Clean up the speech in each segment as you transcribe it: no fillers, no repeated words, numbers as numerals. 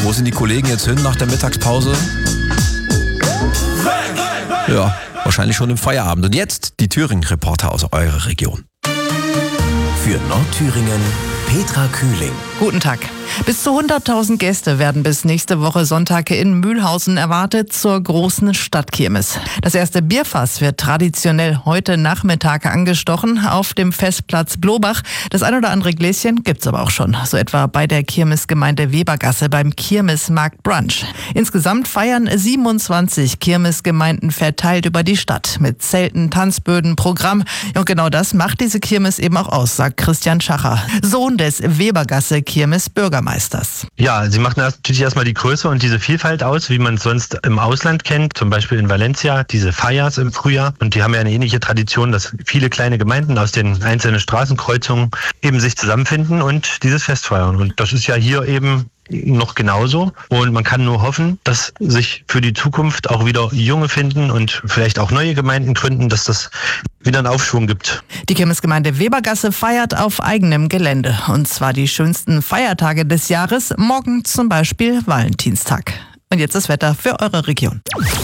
Wo sind die Kollegen jetzt hin nach der Mittagspause? Ja, wahrscheinlich schon im Feierabend. Und jetzt die Thüringen-Reporter aus eurer Region. Für Nordthüringen Petra Kühling. Guten Tag. Bis zu 100.000 Gäste werden bis nächste Woche Sonntag in Mühlhausen erwartet zur großen Stadtkirmes. Das erste Bierfass wird traditionell heute Nachmittag angestochen auf dem Festplatz Blobach. Das ein oder andere Gläschen gibt's aber auch schon, so etwa bei der Kirmesgemeinde Webergasse beim Kirmesmarkt Brunch. Insgesamt feiern 27 Kirmesgemeinden verteilt über die Stadt mit Zelten, Tanzböden, Programm. Und genau das macht diese Kirmes eben auch aus, sagt Christian Schacher, Sohn des Webergasse Kirmesbürgermeisters. Ja, sie macht natürlich erstmal die Größe und diese Vielfalt aus, wie man es sonst im Ausland kennt, zum Beispiel in Valencia, diese Feiers im Frühjahr. Und die haben ja eine ähnliche Tradition, dass viele kleine Gemeinden aus den einzelnen Straßenkreuzungen eben sich zusammenfinden und dieses Fest feiern. Und das ist ja hier eben noch genauso. Und man kann nur hoffen, dass sich für die Zukunft auch wieder Junge finden und vielleicht auch neue Gemeinden gründen, dass das wieder einen Aufschwung gibt. Die Kirmesgemeinde Webergasse feiert auf eigenem Gelände. Und zwar die schönsten Feiertage des Jahres. Morgen zum Beispiel Valentinstag. Und jetzt das Wetter für eure Region.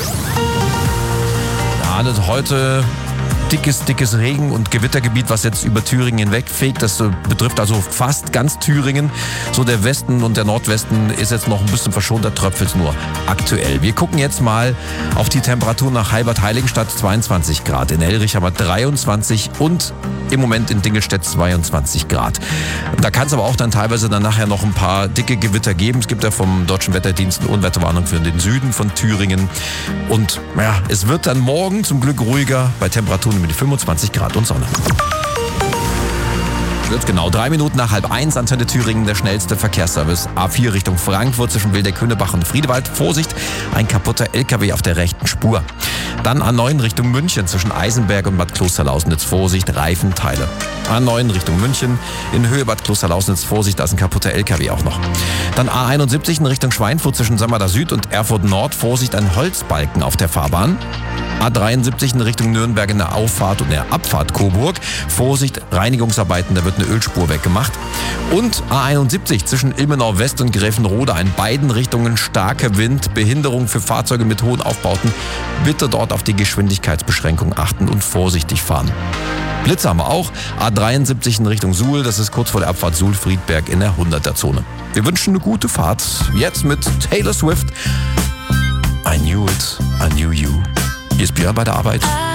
Ja, das ist heute dickes Regen- und Gewittergebiet, was jetzt über Thüringen hinwegfegt. Das betrifft also fast ganz Thüringen. So der Westen und der Nordwesten ist jetzt noch ein bisschen verschont, da tröpfelt es nur aktuell. Wir gucken jetzt mal auf die Temperatur nach Heilbad-Heiligenstadt, 22 Grad. In Elrich haben wir 23 und im Moment in Dingelstedt 22 Grad. Da kann es aber auch dann teilweise dann nachher noch ein paar dicke Gewitter geben. Es gibt ja vom Deutschen Wetterdienst eine Unwetterwarnung für den Süden von Thüringen. Und ja, es wird dann morgen zum Glück ruhiger bei Temperaturen mit 25 Grad und Sonne. Wird genau 3 Minuten nach 12:30, Antenne Thüringen, der schnellste Verkehrsservice. A4 Richtung Frankfurt zwischen Wildeck-Hünebach und Friedewald. Vorsicht, ein kaputter LKW auf der rechten Spur. Dann A9 Richtung München zwischen Eisenberg und Bad Klosterlausnitz. Vorsicht, Reifenteile. A9 Richtung München, in Höhe Bad Klosterlausnitz. Vorsicht, da ist ein kaputter LKW auch noch. Dann A71 in Richtung Schweinfurt zwischen Sammerda Süd und Erfurt Nord. Vorsicht, ein Holzbalken auf der Fahrbahn. A73 in Richtung Nürnberg in der Auffahrt und der Abfahrt Coburg. Vorsicht, Reinigungsarbeiten, da wird eine Ölspur weggemacht. Und A71 zwischen Ilmenau West und Gräfenrode, in beiden Richtungen starker Wind, Behinderung für Fahrzeuge mit hohen Aufbauten. Bitte dort auf die Geschwindigkeitsbeschränkung achten und vorsichtig fahren. Blitze haben wir auch. A73 in Richtung Suhl, das ist kurz vor der Abfahrt Suhl-Friedberg in der 100er-Zone. Wir wünschen eine gute Fahrt. Jetzt mit Taylor Swift. I knew it, I knew you. Hier ist Björn bei der Arbeit.